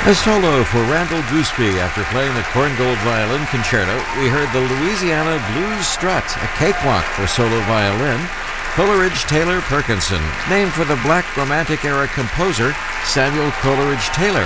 A solo for Randall Gooseby after playing the Korngold Violin Concerto. We heard the Louisiana Blues Strut, a cakewalk for solo violin. Coleridge Taylor Perkinson, named for the Black Romantic era composer Samuel Coleridge Taylor.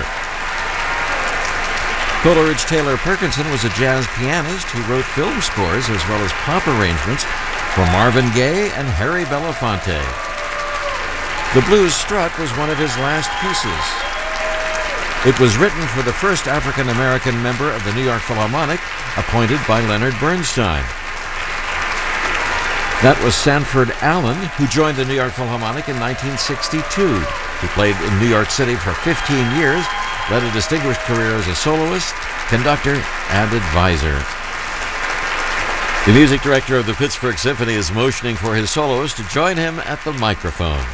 Coleridge Taylor Perkinson was a jazz pianist who wrote film scores as well as pop arrangements for Marvin Gaye and Harry Belafonte. The Blues Strut was one of his last pieces. It was written for the first African-American member of the New York Philharmonic, appointed by Leonard Bernstein. That was Sanford Allen, who joined the New York Philharmonic in 1962. He played in New York City for 15 years, led a distinguished career as a soloist, conductor, and advisor. The music director of the Pittsburgh Symphony is motioning for his soloist to join him at the microphone.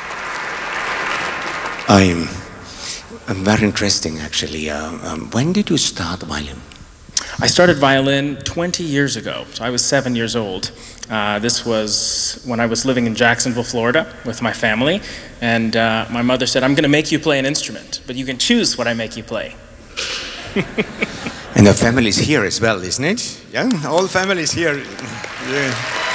Very interesting, actually. When did you start violin? I started violin 20 years ago. So I was 7 years old. This was when I was living in Jacksonville, Florida, with my family. And my mother said, "I'm going to make you play an instrument, but you can choose what I make you play." And the family is here as well, isn't it? Yeah, all families here. Yeah.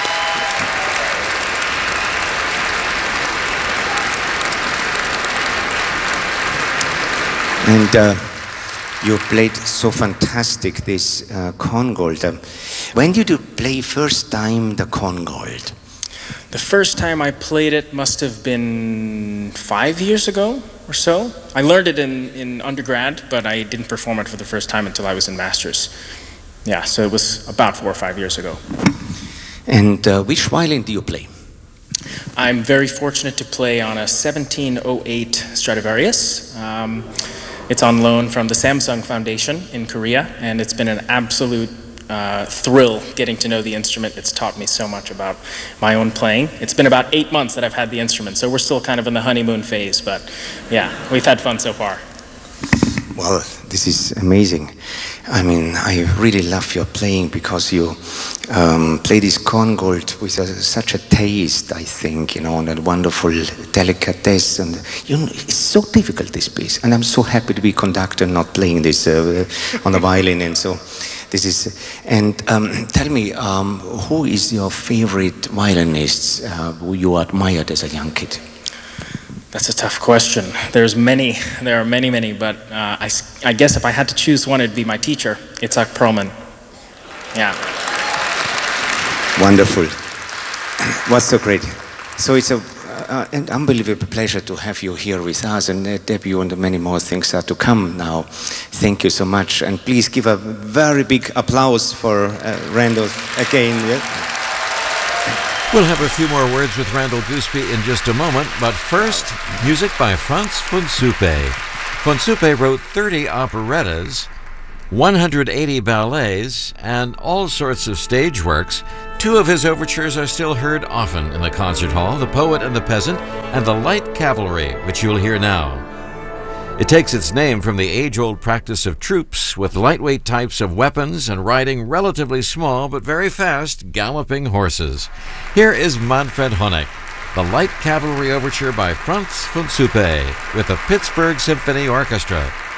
And you played so fantastic this Korngold. When did you play first time the Korngold? The first time I played it must have been 5 years ago or so. I learned it in undergrad, but I didn't perform it for the first time until I was in master's. Yeah, so it was about 4 or 5 years ago. And which violin do you play? I'm very fortunate to play on a 1708 Stradivarius. It's on loan from the Samsung Foundation in Korea, and it's been an absolute thrill getting to know the instrument. It's taught me so much about my own playing. It's been about 8 months that I've had the instrument, so we're still kind of in the honeymoon phase, but yeah, we've had fun so far. Well, this is amazing. I mean, I really love your playing because you play this Korngold with such a taste, I think, you know, and a wonderful delicatesse. And you know, it's so difficult, this piece. And I'm so happy to be conductor, not playing this on the violin. And so this is. And tell me, who is your favorite violinist who you admired as a young kid? That's a tough question. There are many, but I guess if I had to choose one, it'd be my teacher, Itzhak Perlman. Yeah. Wonderful. What's so great? So it's an unbelievable pleasure to have you here with us, and debut and many more things are to come now. Thank you so much, and please give a very big applause for Randall again. Yeah? We'll have a few more words with Randall Gooseby in just a moment, but first, music by Franz von Suppe. Von Suppe wrote 30 operettas, 180 ballets, and all sorts of stage works. 2 of his overtures are still heard often in the concert hall, The Poet and the Peasant and The Light Cavalry, which you'll hear now. It takes its name from the age-old practice of troops with lightweight types of weapons and riding relatively small but very fast galloping horses. Here is Manfred Honeck, The Light Cavalry Overture by Franz von Suppe with the Pittsburgh Symphony Orchestra.